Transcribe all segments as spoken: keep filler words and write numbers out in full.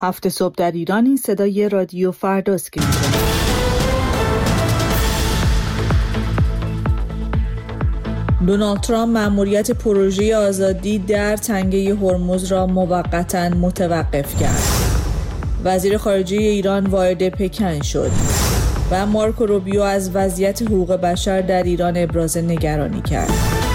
هفت صبح در ایران. این صدای رادیو فرداست که می‌شنوید. دونالد ترامپ مأموریت پروژه آزادی در تنگه هرمز را موقتاً متوقف کرد. وزیر خارجه ایران وارد پکن شد و مارکو روبیو از وضعیت حقوق بشر در ایران ابراز نگرانی کرد.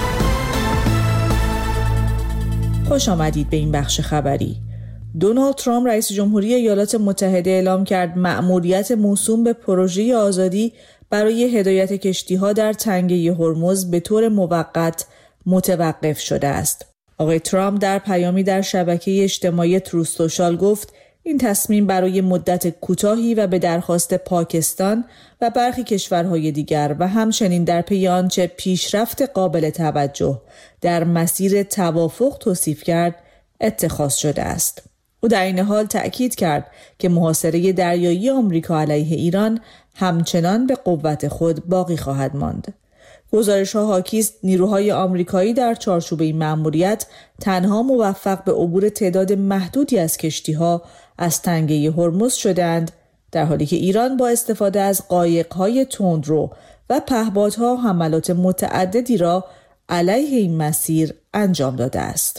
خوش آمدید به این بخش خبری. دونالد ترامپ رئیس جمهوری ایالات متحده اعلام کرد مأموریت موسوم به پروژه آزادی برای هدایت کشتی‌ها در تنگه هرمز به طور موقت متوقف شده است. آقای ترامپ در پیامی در شبکه اجتماعی تروث سوشال گفت این تصمیم برای مدت کوتاهی و به درخواست پاکستان و برخی کشورهای دیگر و همچنین در پی آنچه پیشرفت قابل توجه در مسیر توافق توصیف کرد اتخاذ شده است. او در این حال تأکید کرد که محاصره دریایی آمریکا علیه ایران همچنان به قوت خود باقی خواهد ماند. گزارش‌ها حاکی است نیروهای آمریکایی در چارچوب این مأموریت تنها موفق به عبور تعداد محدودی از کشتی‌ها از تنگه هرمز شدند، در حالی که ایران با استفاده از قایق‌های تندرو و پهپادها حملات متعددی را علیه این مسیر انجام داده است.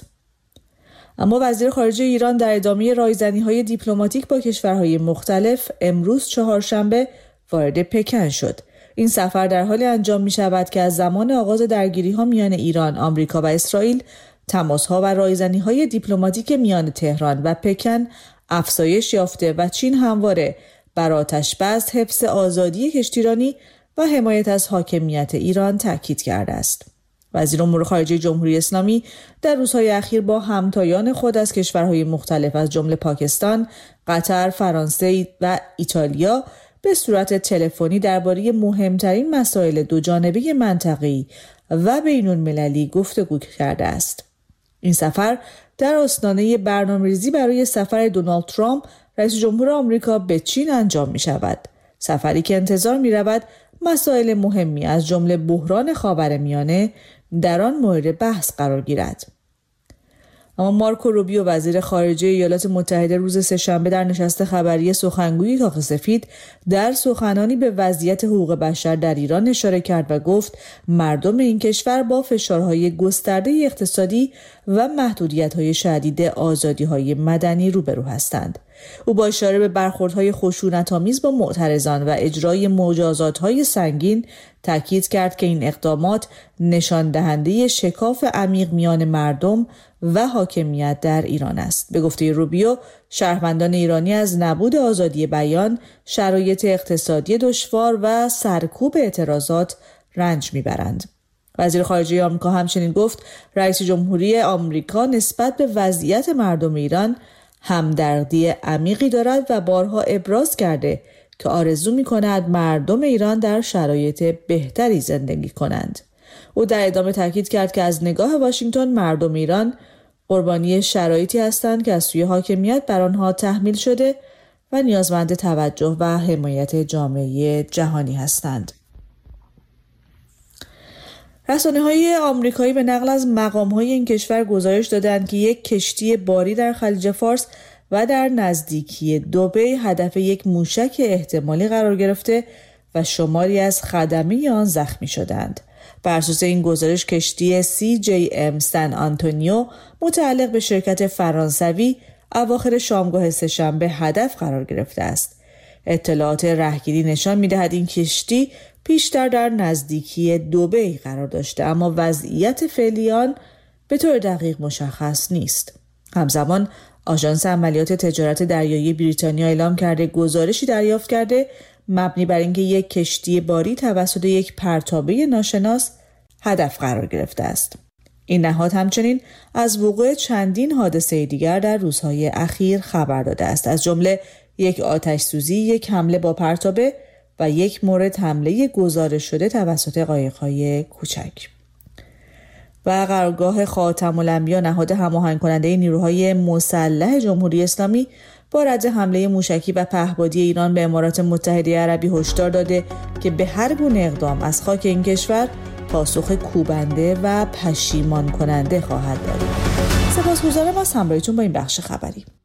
اما وزیر خارجه ایران در ادامه رایزنی‌های دیپلماتیک با کشورهای مختلف امروز چهارشنبه وارد پکن شد. این سفر در حال انجام می شود که از زمان آغاز درگیری‌ها میان ایران، آمریکا و اسرائیل تماس‌ها و رایزنی‌های دیپلماتیک میان تهران و پکن افزایش یافته و چین همواره بر آتش‌بس، حفظ آزادی کشتیرانی و حمایت از حاکمیت ایران تاکید کرده است. وزیر امور خارجه جمهوری اسلامی در روزهای اخیر با همتایان خود از کشورهای مختلف از جمله پاکستان، قطر، فرانسه و ایتالیا به صورت تلفنی درباره مهمترین مسائل دوجانبه منطقه‌ای و بین‌المللی گفتگو کرده است. این سفر در آستانه برنامه‌ریزی برای سفر دونالد ترامپ رئیس جمهور آمریکا به چین انجام می شود. سفری که انتظار می رود مسائل مهمی از جمله بحران خاورمیانه در آن مورد بحث قرار گیرد. اما مارکو روبیو وزیر خارجه ایالات متحده روز سه‌شنبه در نشست خبری سخنگوی کاخ سفید در سخنانی به وضعیت حقوق بشر در ایران اشاره کرد و گفت مردم این کشور با فشارهای گسترده اقتصادی و محدودیت‌های شدید آزادی‌های مدنی روبرو هستند. او با اشاره به برخوردهای خشونت‌آمیز با معترضان و اجرای مجازات‌های سنگین تاکید کرد که این اقدامات نشان دهنده شکاف عمیق میان مردم و حاکمیت در ایران است. به گفته روبیو، شهروندان ایرانی از نبود آزادی بیان، شرایط اقتصادی دشوار و سرکوب اعتراضات رنج میبرند. وزیر خارجه آمریکا همچنین گفت رئیس جمهوری آمریکا نسبت به وضعیت مردم ایران همدردی عمیقی دارد و بارها ابراز کرده که آرزو می‌کند مردم ایران در شرایط بهتری زندگی کنند. او در ادامه تاکید کرد که از نگاه واشنگتن مردم ایران قربانی شرایطی هستند که از سوی حاکمیت بر آنها تحمیل شده و نیازمند توجه و حمایت جامعه جهانی هستند. رسانه‌های آمریکایی به نقل از مقام‌های این کشور گزارش دادند که یک کشتی باری در خلیج فارس و در نزدیکی دبی هدف یک موشک احتمالی قرار گرفته و شماری از خدمه آن زخمی شدند. بر اساس این گزارش کشتی سی جی ام سن آنتونیو متعلق به شرکت فرانسوی اواخر شامگاه سه‌شنبه هدف قرار گرفته است. اطلاعات رهگیری نشان می‌دهد این کشتی پیشتر در نزدیکی دبی قرار داشته، اما وضعیت فعلی آن به طور دقیق مشخص نیست. همزمان آژانس عملیات تجارت دریایی بریتانیا اعلام کرده گزارشی دریافت کرده مبنی بر اینکه یک کشتی باری توسط یک پرتابه ناشناس هدف قرار گرفته است. این نهاد همچنین از وقوع چندین حادثه دیگر در روزهای اخیر خبر داده است، از جمله یک آتش سوزی، یک حمله با پرتابه و یک مورد حمله گزارش شده توسط قایق‌های کوچک. و قرارگاه خاتم الانبیا نهاد هماهنگ کننده نیروهای مسلح جمهوری اسلامی با رد حمله موشکی و پهپادی ایران به امارات متحده عربی هشدار داده که به هر گونه اقدام از خاک این کشور پاسخ کوبنده و پشیمان کننده خواهد داد. سپاسگزارم از همراهیتون با این بخش خبری.